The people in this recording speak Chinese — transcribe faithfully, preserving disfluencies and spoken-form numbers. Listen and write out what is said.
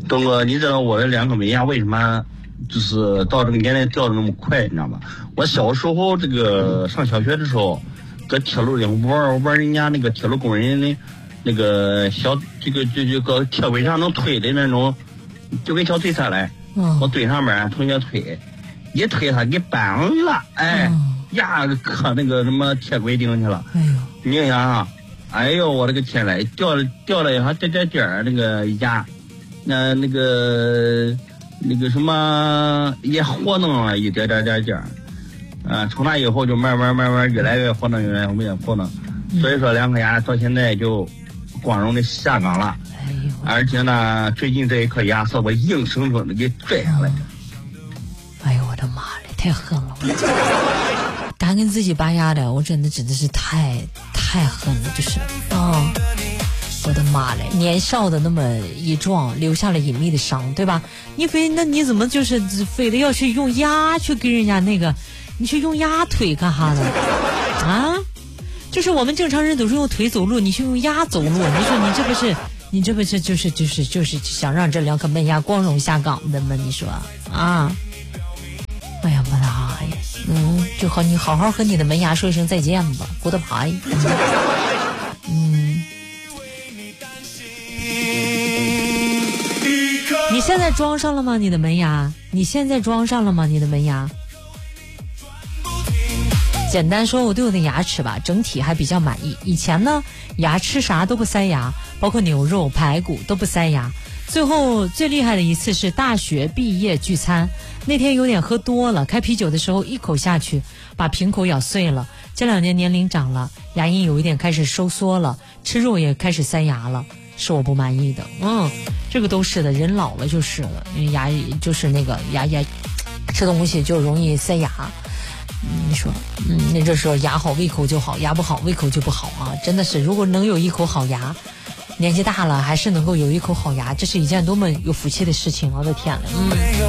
东哥，你知道我的两颗门牙为什么就是到这个年龄掉的那么快，你知道吗？我小时候这个上小学的时候，搁铁路里玩玩人家那个铁路工人的那个小这个就就搁铁轨上能推的那种，就跟小推车来， 嗯、 我蹲上面同学推，一推他给绊了，哎， 嗯、 呀磕那个什么铁轨顶去了， 哎呦， 你想啊，哎呦我的个天嘞，掉了掉了一下点点点儿那个牙。那那个那个什么也活弄了一点点点点，啊，从那以后就慢慢慢慢越来越活弄越来越活弄，所以说两颗牙到现在就光荣的下岗了。 哎呦， 而且呢，最近这一颗牙是我硬生生的给拽下来的。 哎呦我的妈嘞，太狠了！敢跟自己拔牙的，我真的真的是太太狠了，就是啊。我的妈嘞！年少的那么一撞，留下了隐秘的伤，对吧？你非那你怎么就是非得要去用牙去跟人家那个，你去用牙腿干哈呢？啊？就是我们正常人都是用腿走路，你去用牙走路，你说你这不是你这不是就是就是就是想让这两颗门牙光荣下岗的吗？你说啊？哎呀妈的呀！嗯，就好你好好和你的门牙说一声再见吧 ，Goodbye。嗯。你现在装上了吗？你的门牙？你现在装上了吗？你的门牙？简单说，我对我的牙齿吧，整体还比较满意。以前呢，牙吃啥都不塞牙，包括牛肉、排骨都不塞牙。最后最厉害的一次是大学毕业聚餐，那天有点喝多了，开啤酒的时候一口下去，把瓶口咬碎了。这两年年龄长了，牙龈有一点开始收缩了，吃肉也开始塞牙了。是我不满意的，嗯，这个都是的，人老了就是了，因为牙就是那个牙牙吃东西就容易塞牙，嗯、你说，嗯，那这时候牙好胃口就好，牙不好胃口就不好啊，真的是，如果能有一口好牙，年纪大了还是能够有一口好牙，这是一件多么有福气的事情，我的天呐，嗯。